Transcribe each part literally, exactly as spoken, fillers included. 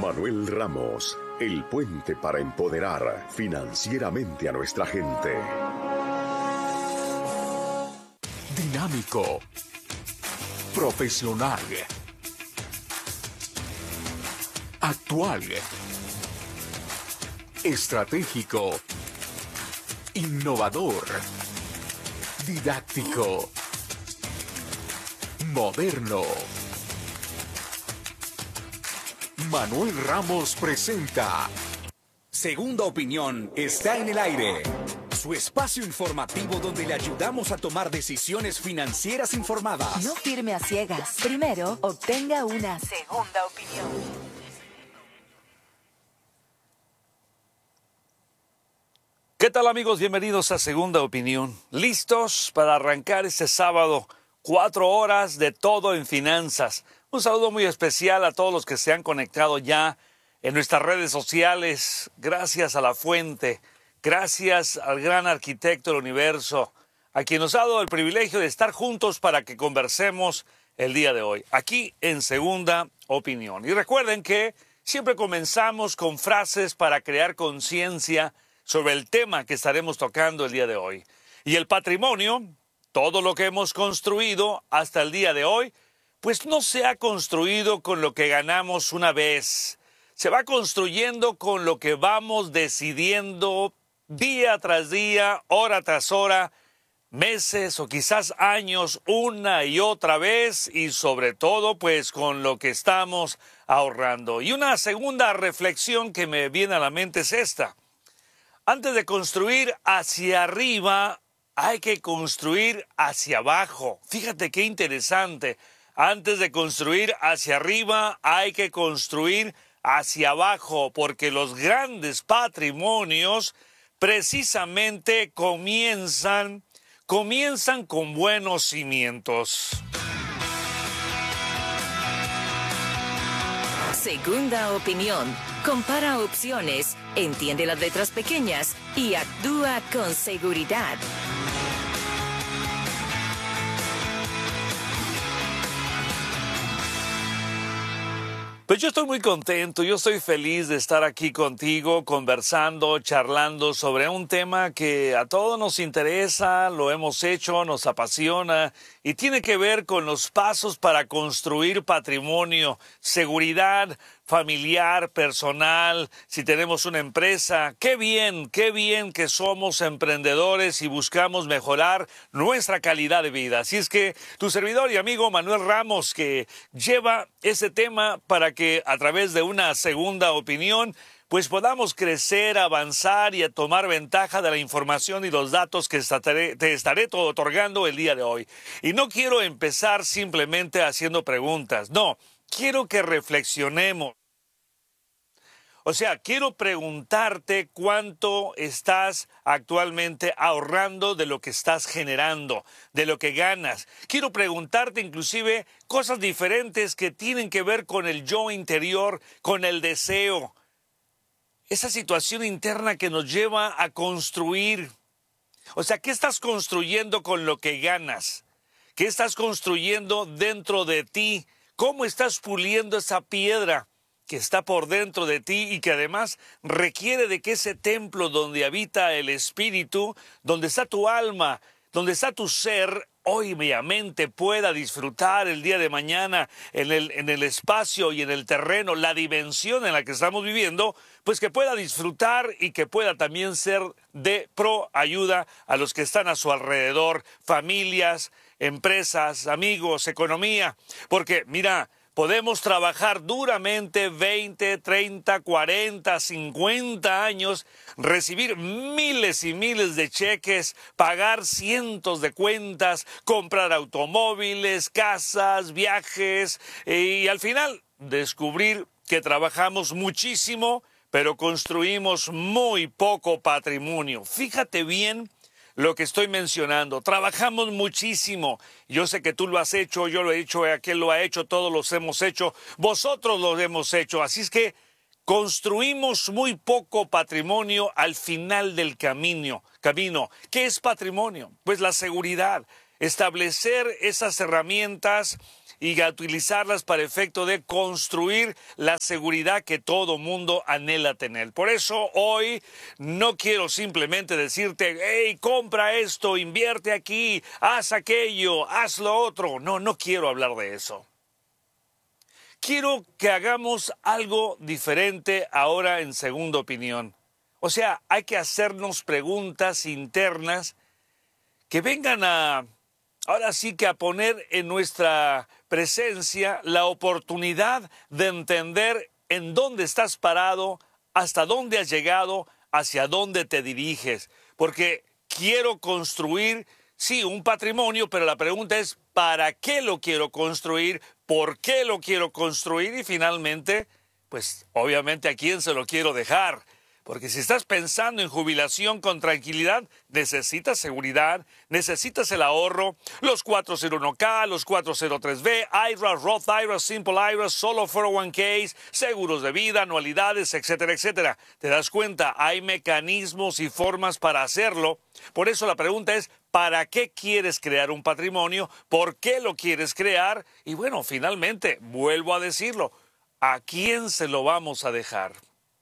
Manuel Ramos, el puente para empoderar financieramente a nuestra gente. Dinámico, profesional, actual, estratégico, innovador, didáctico, moderno. Manuel Ramos presenta Segunda Opinión está en el aire. Su espacio informativo donde le ayudamos a tomar decisiones financieras informadas. No firme a ciegas. Primero, obtenga una segunda opinión. ¿Qué tal, amigos? Bienvenidos a Segunda Opinión. ¿Listos para arrancar este sábado? Cuatro horas de todo en finanzas. Un saludo muy especial a todos los que se han conectado ya en nuestras redes sociales. Gracias a La Fuente, gracias al gran arquitecto del universo, a quien nos ha dado el privilegio de estar juntos para que conversemos el día de hoy, aquí en Segunda Opinión. Y recuerden que siempre comenzamos con frases para crear conciencia sobre el tema que estaremos tocando el día de hoy. Y el patrimonio, todo lo que hemos construido hasta el día de hoy, pues no se ha construido con lo que ganamos una vez. Se va construyendo con lo que vamos decidiendo día tras día, hora tras hora, meses o quizás años, una y otra vez, y sobre todo pues con lo que estamos ahorrando. Y una segunda reflexión que me viene a la mente es esta. Antes de construir hacia arriba, hay que construir hacia abajo. Fíjate qué interesante. Antes de construir hacia arriba, hay que construir hacia abajo, porque los grandes patrimonios precisamente comienzan, comienzan con buenos cimientos. Segunda Opinión. Compara opciones, entiende las letras pequeñas y actúa con seguridad. Pues yo estoy muy contento, yo estoy feliz de estar aquí contigo, conversando, charlando sobre un tema que a todos nos interesa, lo hemos hecho, nos apasiona y tiene que ver con los pasos para construir patrimonio, seguridad familiar, personal, si tenemos una empresa. Qué bien, qué bien que somos emprendedores y buscamos mejorar nuestra calidad de vida. Así es que tu servidor y amigo Manuel Ramos, que lleva ese tema para que a través de una segunda opinión pues podamos crecer, avanzar y a tomar ventaja de la información y los datos que estaré, te estaré otorgando el día de hoy. Y no quiero empezar simplemente haciendo preguntas, no, quiero que reflexionemos. O sea, quiero preguntarte cuánto estás actualmente ahorrando de lo que estás generando, de lo que ganas. Quiero preguntarte inclusive cosas diferentes que tienen que ver con el yo interior, con el deseo. Esa situación interna que nos lleva a construir. O sea, ¿qué estás construyendo con lo que ganas? ¿Qué estás construyendo dentro de ti? ¿Cómo estás puliendo esa piedra que está por dentro de ti y que además requiere de que ese templo donde habita el espíritu, donde está tu alma, donde está tu ser, obviamente pueda disfrutar el día de mañana en el, en el espacio y en el terreno, la dimensión en la que estamos viviendo, pues que pueda disfrutar y que pueda también ser de pro ayuda a los que están a su alrededor, familias, empresas, amigos, economía, porque mira, podemos trabajar duramente veinte, treinta, cuarenta, cincuenta años, recibir miles y miles de cheques, pagar cientos de cuentas, comprar automóviles, casas, viajes y al final descubrir que trabajamos muchísimo, pero construimos muy poco patrimonio. Fíjate bien lo que estoy mencionando. Trabajamos muchísimo. Yo sé que tú lo has hecho, yo lo he hecho, aquel lo ha hecho, todos los hemos hecho, vosotros lo hemos hecho. Así es que construimos muy poco patrimonio al final del camino. camino. ¿Qué es patrimonio? Pues la seguridad. Establecer esas herramientas y a utilizarlas para efecto de construir la seguridad que todo mundo anhela tener. Por eso hoy no quiero simplemente decirte, hey, compra esto, invierte aquí, haz aquello, haz lo otro. No, no quiero hablar de eso. Quiero que hagamos algo diferente ahora en segunda opinión. O sea, hay que hacernos preguntas internas que vengan a, ahora sí que a poner en nuestra presencia la oportunidad de entender en dónde estás parado, hasta dónde has llegado, hacia dónde te diriges. Porque quiero construir, sí, un patrimonio, pero la pregunta es, ¿para qué lo quiero construir? ¿Por qué lo quiero construir? Y finalmente, pues obviamente a quién se lo quiero dejar. Porque si estás pensando en jubilación con tranquilidad, necesitas seguridad, necesitas el ahorro, los cuatro cero uno K, los cuatro cero tres B, I R A, Roth I R A, Simple I R A, solo cuatro cero uno Ks, seguros de vida, anualidades, etcétera, etcétera. ¿Te das cuenta? Hay mecanismos y formas para hacerlo. Por eso la pregunta es, ¿para qué quieres crear un patrimonio? ¿Por qué lo quieres crear? Y bueno, finalmente, vuelvo a decirlo, ¿a quién se lo vamos a dejar?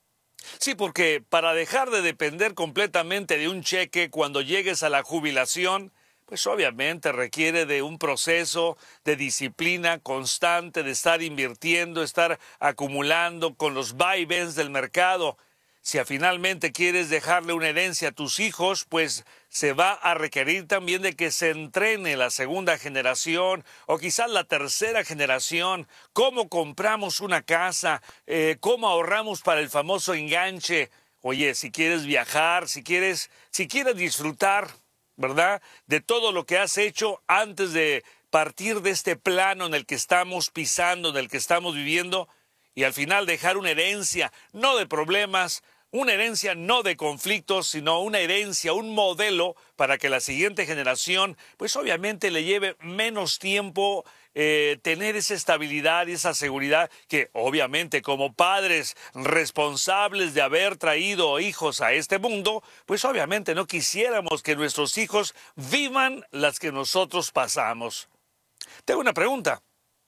Sí, porque para dejar de depender completamente de un cheque cuando llegues a la jubilación, pues obviamente requiere de un proceso de disciplina constante, de estar invirtiendo, estar acumulando con los vaivens del mercado. Si finalmente quieres dejarle una herencia a tus hijos, pues se va a requerir también de que se entrene la segunda generación o quizás la tercera generación, cómo compramos una casa, eh, cómo ahorramos para el famoso enganche. Oye, si quieres viajar, si quieres, si quieres disfrutar, ¿verdad?, de todo lo que has hecho antes de partir de este plano en el que estamos pisando, en el que estamos viviendo, y al final dejar una herencia, no de problemas, una herencia no de conflictos, sino una herencia, un modelo para que la siguiente generación, pues obviamente le lleve menos tiempo eh, tener esa estabilidad y esa seguridad que obviamente como padres responsables de haber traído hijos a este mundo, pues obviamente no quisiéramos que nuestros hijos vivan las que nosotros pasamos. Tengo una pregunta.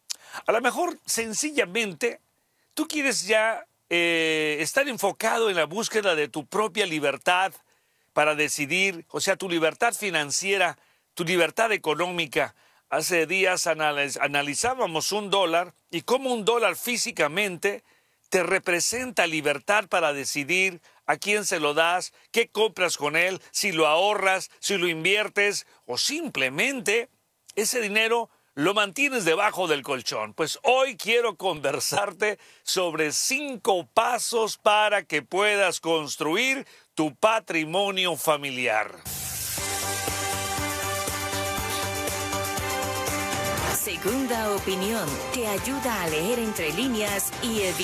A lo mejor sencillamente tú quieres ya eh, estar enfocado en la búsqueda de tu propia libertad para decidir, o sea, tu libertad financiera, tu libertad económica. Hace días analiz- analizábamos un dólar y cómo un dólar físicamente te representa libertad para decidir a quién se lo das, qué compras con él, si lo ahorras, si lo inviertes o simplemente ese dinero lo mantienes debajo del colchón. Pues hoy quiero conversarte sobre cinco pasos para que puedas construir tu patrimonio familiar. Segunda opinión te ayuda a leer entre líneas y evitar